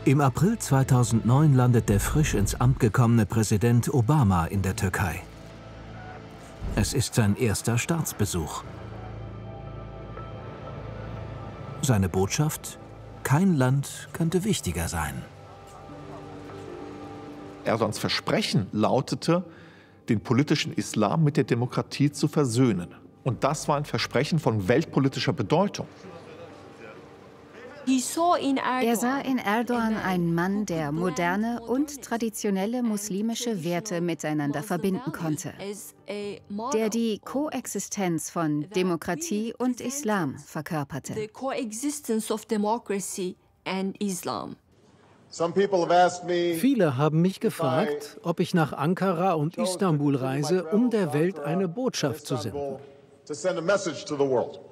Im April 2009 landet der frisch ins Amt gekommene Präsident Obama in der Türkei. Es ist sein erster Staatsbesuch. Seine Botschaft: Kein Land könnte wichtiger sein. Erdogans Versprechen lautete, den politischen Islam mit der Demokratie zu versöhnen. Und das war ein Versprechen von weltpolitischer Bedeutung. Er sah in Erdogan einen Mann, der moderne und traditionelle muslimische Werte miteinander verbinden konnte, der die Koexistenz von Demokratie und Islam verkörperte. Viele haben mich gefragt, ob ich nach Ankara und Istanbul reise, um der Welt eine Botschaft zu senden.